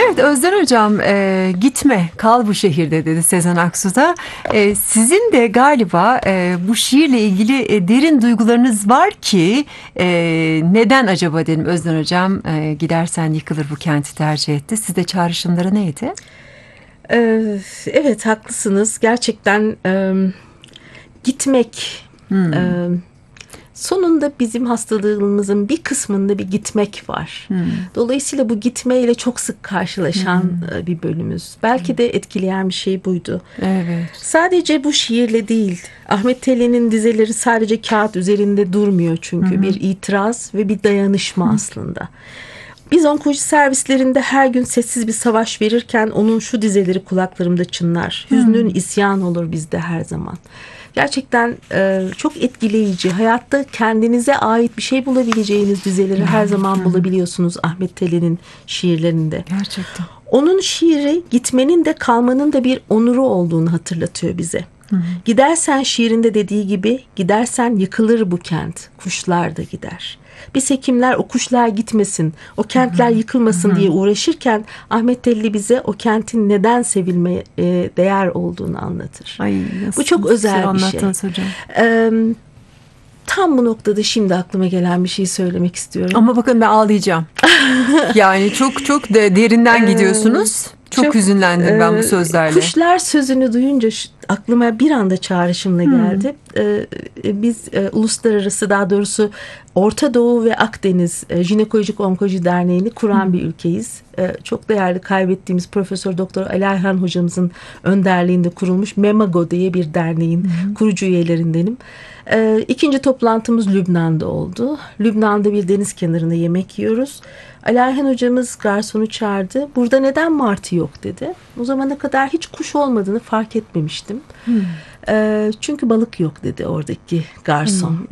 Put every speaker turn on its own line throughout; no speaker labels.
Evet Özden Hocam, gitme kal bu şehirde dedi Sezen Aksu da. Sizin de galiba bu şiirle ilgili derin duygularınız var ki neden acaba dedim Özden Hocam, gidersen yıkılır bu kenti tercih etti. Sizde çağrışımları neydi?
Evet, haklısınız. Gerçekten gitmek, sonunda bizim hastalığımızın bir kısmında bir gitmek var. Dolayısıyla bu gitmeyle çok sık karşılaşan bir bölümümüz. Belki de etkileyen bir şey buydu.
Evet.
Sadece bu şiirle değil. Ahmet Telin'in dizeleri sadece kağıt üzerinde durmuyor çünkü. Bir itiraz ve bir dayanışma aslında. Biz onkoloji servislerinde her gün sessiz bir savaş verirken onun şu dizeleri kulaklarımda çınlar. Hüznün isyan olur bizde her zaman. Gerçekten çok etkileyici. Hayatta kendinize ait bir şey bulabileceğiniz dizeleri her zaman bulabiliyorsunuz Ahmet Telin'in şiirlerinde.
Gerçekten.
Onun şiiri gitmenin de kalmanın da bir onuru olduğunu hatırlatıyor bize. Gidersen şiirinde dediği gibi gidersen yıkılır bu kent. Kuşlar da gider. Biz hekimler o kuşlar gitmesin, o kentler yıkılmasın diye uğraşırken Ahmet Telli bize o kentin neden sevilmeye değer olduğunu anlatır.
Ay,
bu çok özel bir şey.
Hocam.
Tam bu noktada şimdi aklıma gelen bir şey söylemek istiyorum.
Ama bakın ben ağlayacağım. Yani çok derinden gidiyorsunuz. Çok hüzünlendim ben bu sözlerle.
Kuşlar sözünü duyunca aklıma bir anda çağrışımla geldi. Biz uluslararası, daha doğrusu Orta Doğu ve Akdeniz Jinekolojik Onkoloji Derneği'ni kuran bir ülkeyiz. Çok değerli kaybettiğimiz Profesör Doktor Ali Ayhan hocamızın önderliğinde kurulmuş MEMAGO diye bir derneğin kurucu üyelerindenim. İkinci toplantımız Lübnan'da oldu. Lübnan'da bir deniz kenarında yemek yiyoruz. Ali Ayhan hocamız garsonu çağırdı. Burada neden martı yok dedi. O zamana kadar hiç kuş olmadığını fark etmemiştim. Çünkü balık yok dedi oradaki garson.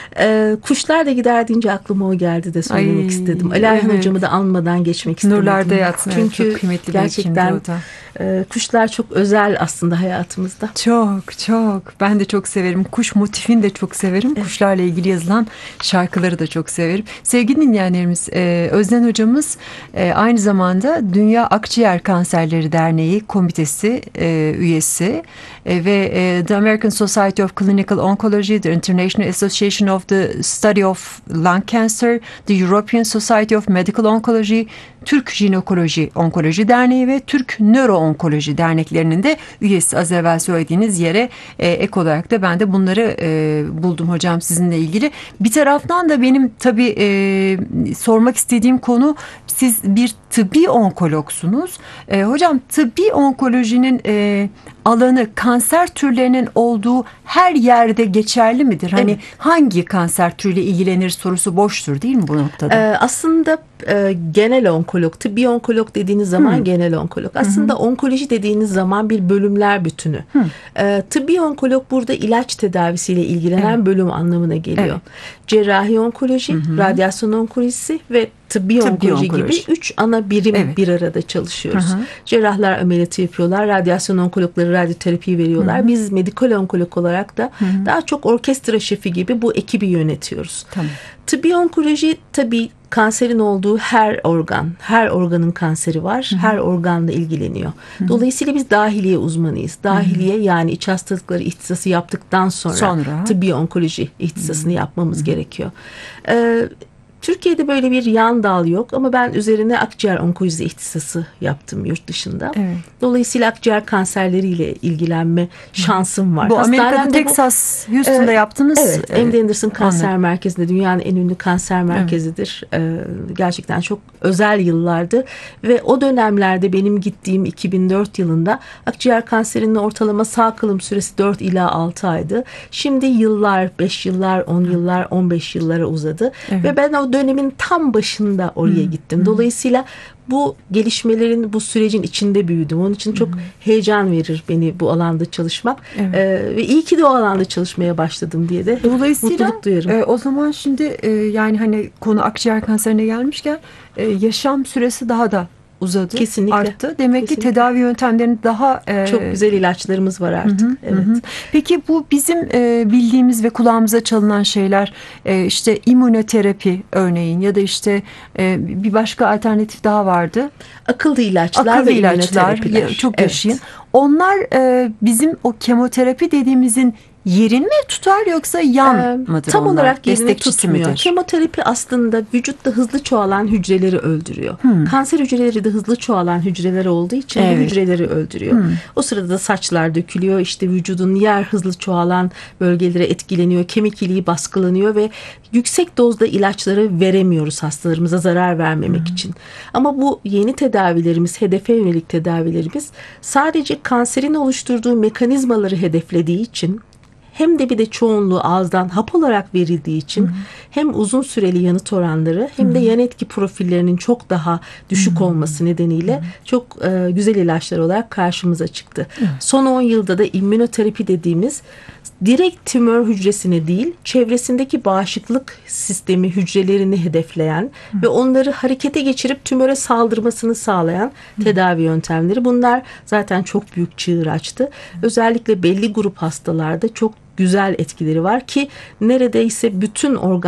Kuşlar da gider deyince aklıma o geldi de söylemek istedim. Ali Ayhan hocamı da anmadan geçmek istemedim.
Nurlarda yatsın.
Çünkü
çok kıymetli
gerçekten kuşlar çok özel aslında hayatımızda.
Çok. Ben de çok severim. Kuş motifini de çok severim. Evet. Kuşlarla ilgili yazılan şarkıları da çok severim. Sevgili dinleyenlerimiz, Özden hocamız aynı zamanda Dünya Akciğer Kanserleri Derneği Komitesi üyesi ve The American Society of Clinical Oncology, the International Association of the Study of Lung Cancer, the European Society of Medical Oncology, Türk Jinekoloji Onkoloji Derneği ve Türk Nöro-Onkoloji Derneklerinin de üyesi. Az evvel söylediğiniz yere ek olarak da ben de bunları buldum hocam sizinle ilgili. Bir taraftan da benim tabii sormak istediğim konu, siz bir tıbbi onkologsunuz. Hocam tıbbi onkolojinin alanı kanser türlerinin olduğu her yerde geçerli midir? Hani hangi kanser türüyle ilgilenir sorusu boştur değil mi bu noktada?
Aslında genel onkolog, tıbbi onkolog dediğiniz zaman genel onkolog. Aslında onkoloji dediğiniz zaman bir bölümler bütünü. Tıbbi onkolog burada ilaç tedavisiyle ilgilenen bölüm anlamına geliyor. Cerrahi onkoloji, radyasyon onkolojisi ve tıbbi onkoloji gibi 3 ana birim bir arada çalışıyoruz. Cerrahlar ameliyatı yapıyorlar, radyasyon onkologları radyoterapi veriyorlar. Biz medikal onkolog olarak da daha çok orkestra şefi gibi bu ekibi yönetiyoruz.
Tamam.
Tıbbi onkoloji tabii kanserin olduğu her organın kanseri var. Her organla ilgileniyor. Dolayısıyla biz dahiliye uzmanıyız. Dahiliye yani iç hastalıkları ihtisası yaptıktan sonra tıbbi onkoloji ihtisasını yapmamız gerekiyor. Türkiye'de böyle bir yan dal yok ama ben üzerine akciğer onkolojisi ihtisası yaptım yurt dışında. Dolayısıyla akciğer kanserleriyle ilgilenme şansım var.
Bu Amerika'da Texas, Houston'da yaptınız.
Evet, MD Anderson Kanser Merkezi'nde dünyanın en ünlü kanser merkezidir. Gerçekten çok özel yıllardı ve o dönemlerde benim gittiğim 2004 yılında akciğer kanserinin ortalama sağ kalım süresi 4 ila 6 aydı. Şimdi yıllar, 5 yıllar, 10 yıllar, 15 yıllara uzadı ve ben o dönemin tam başında oraya gittim. Dolayısıyla bu gelişmelerin, bu sürecin içinde büyüdüm. Onun için çok heyecan verir beni bu alanda çalışmak. Ve iyi ki de o alanda çalışmaya başladım diye de mutluluk duyarım.
O zaman şimdi yani hani konu akciğer kanserine gelmişken yaşam süresi daha da uzadı,
Kesinlikle.
arttı. Demek ki
Kesinlikle.
tedavi yöntemlerini daha
Çok güzel ilaçlarımız var artık. Evet.
Peki bu bizim bildiğimiz ve kulağımıza çalınan şeyler, işte immünoterapi örneğin ya da işte bir başka alternatif daha vardı.
Akıllı ilaçlar
Akıllı
ve
ilaçlar
immünoterapiler.
çok
Evet.
yaşayın. Onlar bizim o kemoterapi dediğimizin yerini mi tutar yoksa yan mıdır
Tam
onlar?
olarak yerini
Destekçisi
tutmuyor.
midir?
Kemoterapi aslında vücutta hızlı çoğalan hücreleri öldürüyor. Kanser hücreleri de hızlı çoğalan hücreler olduğu için bu
Evet.
hücreleri öldürüyor. O sırada da saçlar dökülüyor. İşte vücudun diğer hızlı çoğalan bölgelere etkileniyor. Kemik iliği baskılanıyor ve yüksek dozda ilaçları veremiyoruz hastalarımıza zarar vermemek için. Ama bu yeni tedavilerimiz, hedefe yönelik tedavilerimiz sadece kanserin oluşturduğu mekanizmaları hedeflediği için hem de bir de çoğunluğu ağızdan hap olarak verildiği için hem uzun süreli yanıt oranları hem de yan etki profillerinin çok daha düşük olması nedeniyle çok güzel ilaçlar olarak karşımıza çıktı. Son 10 yılda da immünoterapi dediğimiz direkt tümör hücresine değil, çevresindeki bağışıklık sistemi hücrelerini hedefleyen ve onları harekete geçirip tümöre saldırmasını sağlayan tedavi yöntemleri. Bunlar zaten çok büyük çığır açtı. Özellikle belli grup hastalarda çok güzel etkileri var ki neredeyse bütün organ